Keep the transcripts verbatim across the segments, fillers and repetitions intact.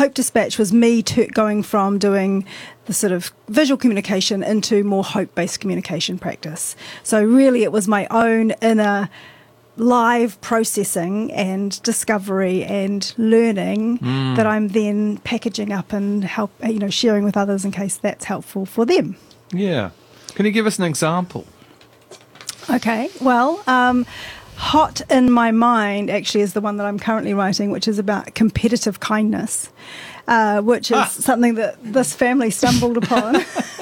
Hope Dispatch was me to going from doing the sort of visual communication into more hope-based communication practice. So really it was my own inner live processing and discovery and learning mm. that I'm then packaging up and help, you know, sharing with others in case that's helpful for them. Yeah. Can you give us an example? Okay, well, um, hot in my mind actually is the one that I'm currently writing, which is about competitive kindness, uh, which is ah. something that this family stumbled upon,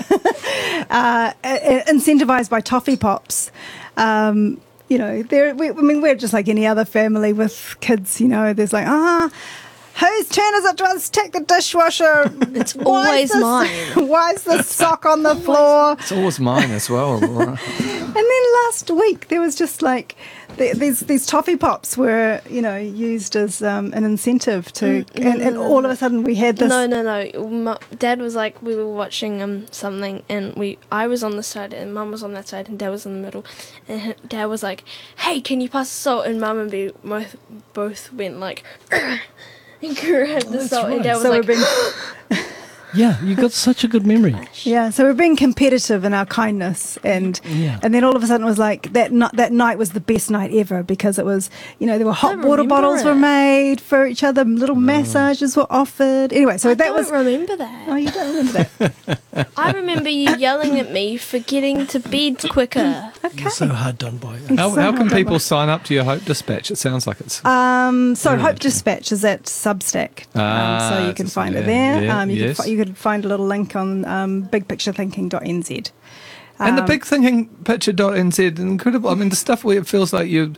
uh, incentivized by Toffee Pops. Um, you know, they're, we, I mean, we're just like any other family with kids, you know, there's like, ah, whose turn is it to unstick the dishwasher? It's always this, mine. Why is the sock on the floor? It's always mine as well. And then last week there was just like the, these these toffee pops were, you know, used as um, an incentive to, mm, and, and all of a sudden we had this. No, no, no. My Dad was like, we were watching um something, and we I was on this side, and Mum was on that side, and Dad was in the middle, and Dad was like, "Hey, can you pass the salt?" And Mum and B both both went like. And grabbed the salt, right. And Dad was so like, being, yeah, you got such a good memory. Yeah, so we're being competitive in our kindness, and yeah. and then all of a sudden it was like that night. That night was the best night ever because it was, you know, there were hot water bottles it. were made for each other, little oh. massages were offered. Anyway, so I that don't was. remember that. Oh, you don't remember that? I remember you yelling at me for getting to bed quicker. Okay. You're so hard done by. How, so how can people by. sign up to your Hope Dispatch? It sounds like it's. Um, so really Hope Dispatch is at Substack, ah, um, so you can find yeah, it there. Yeah, um, you, yes. could fi- you could find a little link on um, big picture thinking dot n z. Um, and the big thinking picture dot n z, incredible. I mean, the stuff where it feels like you.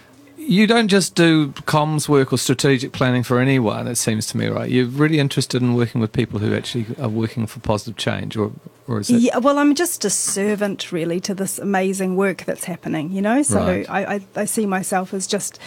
You don't just do comms work or strategic planning for anyone, it seems to me, right? You're really interested in working with people who actually are working for positive change, or, or is it? Yeah, well, I'm just a servant, really, to this amazing work that's happening, you know? So right. I, I, I see myself as just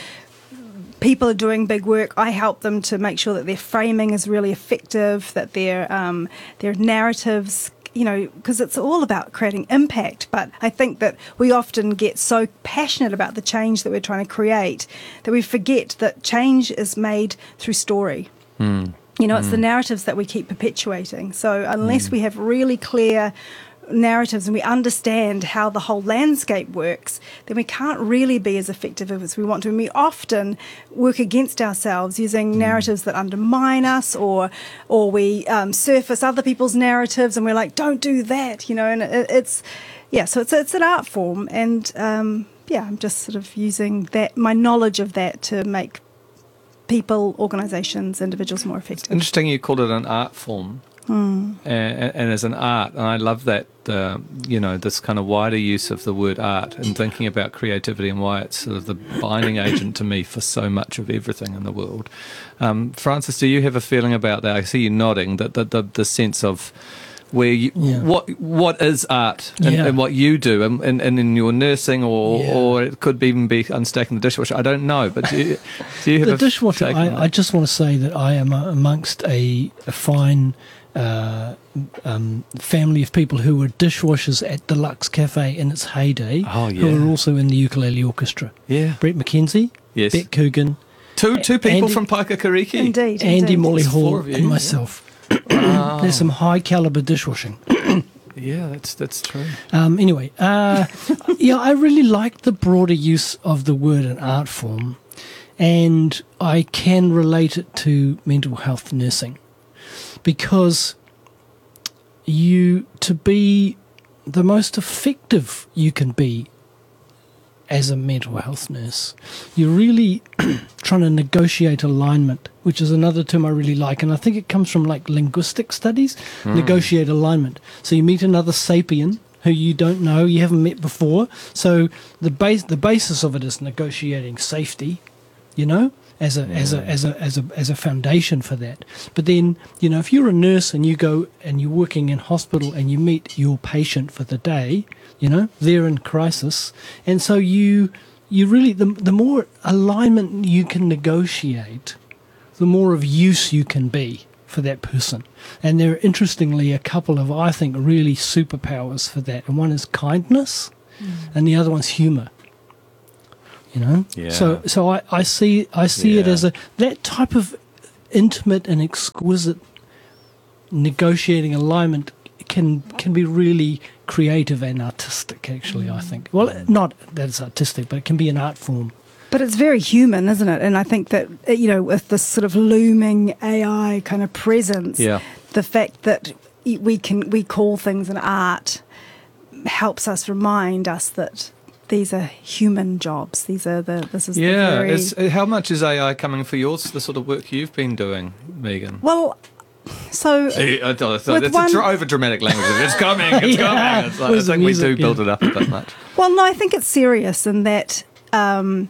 people are doing big work. I help them to make sure that their framing is really effective, that their, um, their narratives, you know, because it's all about creating impact. But I think that we often get so passionate about the change that we're trying to create that we forget that change is made through story. Mm. You know, it's mm. the narratives that we keep perpetuating. So unless mm. we have really clear narratives and we understand how the whole landscape works, then we can't really be as effective as we want to. And we often work against ourselves using mm. narratives that undermine us, or or we um, surface other people's narratives and we're like, don't do that, you know, and it, it's, yeah, so it's, it's an art form. And, um, yeah, I'm just sort of using that, my knowledge of that to make people, organisations, individuals more effective. It's interesting you called it an art form. Mm. And, and as an art, and I love that, uh, you know, this kind of wider use of the word art and thinking about creativity and why it's sort of the binding agent to me for so much of everything in the world. Um, Francis, do you have a feeling about that? I see you nodding, that the, the, the sense of where you, yeah. what what is art and, yeah. and what you do, and, and, and in your nursing, or yeah. or it could even be unstacking the dishwasher. I don't know, but do you, do you have the a dishwasher? take I, on I just want to say that I am uh, amongst a, a fine uh, um, family of people who were dishwashers at the Lux Cafe in its heyday, oh, yeah. who are also in the ukulele orchestra. Yeah, Brett McKenzie, yes, Beck Coogan, two two people Andy, from Paikakariki, indeed, Andy indeed. Molly Hall, you, and myself. Wow. There's some high caliber dishwashing. Yeah, that's that's true. Um, anyway, uh, yeah, I really like the broader use of the word and art form, and I can relate it to mental health nursing, because you to be the most effective you can be as a mental health nurse, you're really trying to negotiate alignment, which is another term I really like, and I think it comes from like linguistic studies. Mm. Negotiate alignment. So you meet another sapien who you don't know, you haven't met before. So the base, the basis of it is negotiating safety, you know, as a yeah. as a as a as a as a foundation for that. But then, you know, if you're a nurse and you go and you're working in hospital and you meet your patient for the day, you know, they're in crisis, and so you you really the the more alignment you can negotiate, the more of use you can be for that person. And there are, interestingly, a couple of, I think, really superpowers for that. And one is kindness, mm. and the other one's humour. You know, yeah. so so I, I see I see yeah. it as a that type of intimate and exquisite negotiating alignment can can be really creative and artistic, actually, I think. Well, not that it's artistic, but it can be an art form. But it's very human, isn't it? And I think that, you know, with this sort of looming A I kind of presence, Yeah. the fact that we can we call things an art helps us remind us that these are human jobs. These are the this is the Yeah. very It's, uh, how much is A I coming for yours, the sort of work you've been doing, Megan? well. So I I don't- so With that's one- a dra- over dramatic language. It's coming. It's Yeah. coming. It's like, I Where's the think we music? do build Yeah. it up a bit much. well, no, I think it's serious in that. Um,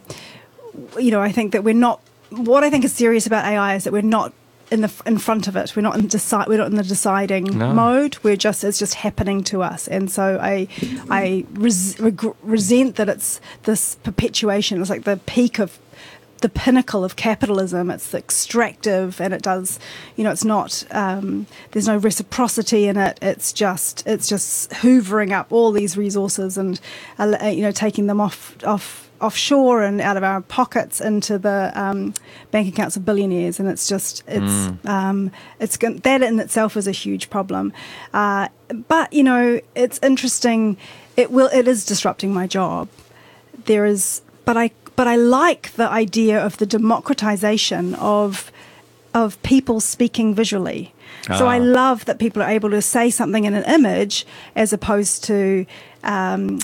you know, I think that we're not. What I think is serious about A I is that we're not in the in front of it. We're not in decide. We're not in the deciding No. mode. We're just it's just happening to us. And so I I res, reg, resent that it's this perpetuation. It's like the peak of the pinnacle of capitalism. It's extractive, and it does. You know, it's not. Um, there's no reciprocity in it. It's just it's just hoovering up all these resources and uh, you know taking them off off. offshore and out of our pockets into the um, bank accounts of billionaires, and it's just it's um, it's gon- that in itself is a huge problem. Uh, but you know, it's interesting. It will it is disrupting my job. There is, but I but I like the idea of the democratization of of people speaking visually. So I Ah. love that people are able to say something in an image as opposed to. Um,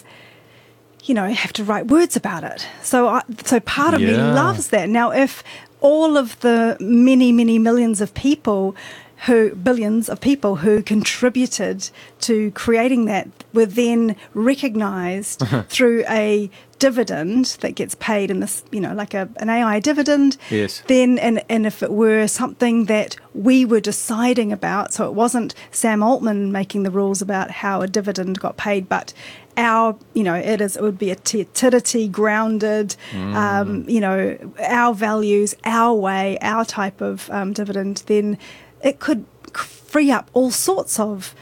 you know, have to write words about it. So, I, so part of me Yeah. loves that. Now, if all of the many, many millions of people who, billions of people who contributed to creating that were then recognised through a dividend that gets paid in this, you know, like a, an A I dividend, Yes. then, and, and if it were something that we were deciding about, so it wasn't Sam Altman making the rules about how a dividend got paid, but our, you know, it is, it would be a utility grounded, um, you know, our values, our way, our type of um, dividend, then it could free up all sorts of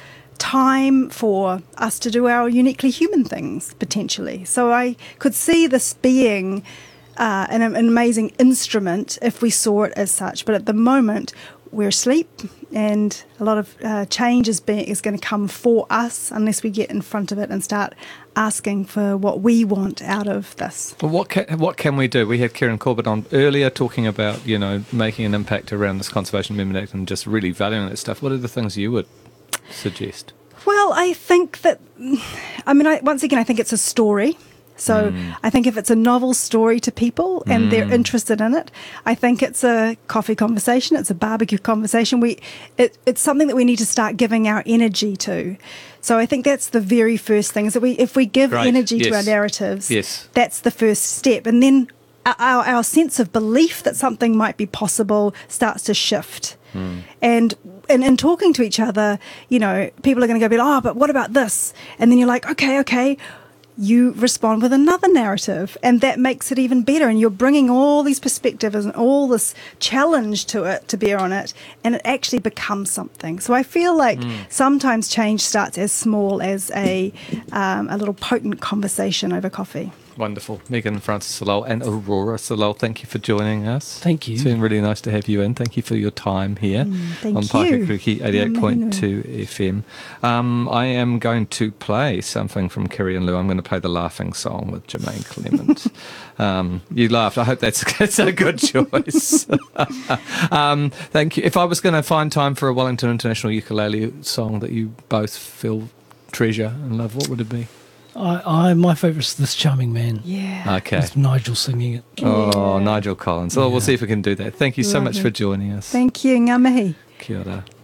time for us to do our uniquely human things, potentially. So I could see this being uh, an, an amazing instrument if we saw it as such. But at the moment, we're asleep, and a lot of uh, change is, being, is going to come for us unless we get in front of it and start asking for what we want out of this. Well, what can, what can we do? We had Kieran Corbett on earlier talking about, you know, making an impact around this Conservation Amendment Act and just really valuing that stuff. What are the things you would suggest? Well, I think that, I mean, I, once again, I think it's a story. So Mm. I think if it's a novel story to people and they're interested in it, I think it's a coffee conversation, it's a barbecue conversation. We, it, it's something that we need to start giving our energy to. So I think that's the very first thing, is that we, if we give Right, energy to yes. our narratives, Yes. that's the first step. And then our, our sense of belief that something might be possible starts to shift. And in, in talking to each other, you know, people are going to go, oh, but what about this? And then you're like, okay, okay. You respond with another narrative, and that makes it even better. And you're bringing all these perspectives and all this challenge to it, to bear on it, and it actually becomes something. So I feel like sometimes change starts as small as a um, a little potent conversation over coffee. Wonderful. Megan Francis Salol and Aurora Salol, thank you for joining us. Thank you. It's been really nice to have you in. Thank you for your time here thank on you. Paikakiriki eighty-eight point two F M. Um, I am going to play something from Kerry and Lou. I'm going to play the Laughing Song with Jermaine Clement. um, you laughed. I hope that's, that's a good choice. um, thank you. If I was going to find time for a Wellington International ukulele song that you both feel treasure and love, what would it be? I, I my favourite is This Charming Man. Yeah. Okay. With Nigel singing it. Oh, Yeah. Nigel Collins. Well, we'll Yeah. see if we can do that. Thank you so much Lovely. for joining us. Thank you, ngā mihi. Kia ora.